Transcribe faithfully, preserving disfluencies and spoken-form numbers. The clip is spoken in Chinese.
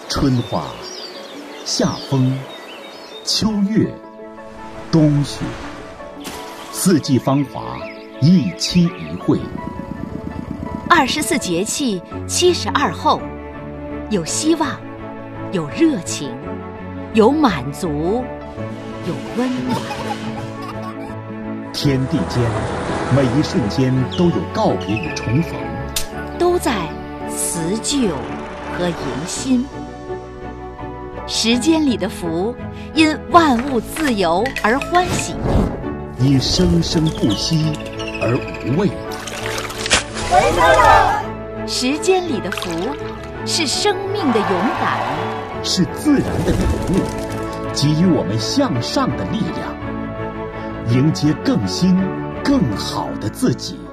春花、夏风、秋月、冬雪，四季芳华，一期一会。 二十四节气，七十二候，有希望，有热情，有满足，有温暖。 天地间，每一瞬间都有告别与重逢， 都在辞旧和迎新。时间里的福，因万物自由而欢喜， 因生生不息而无畏。 时间里的福，是生命的勇敢， 是自然的礼物，给予我们向上的力量，迎接更新更好的自己。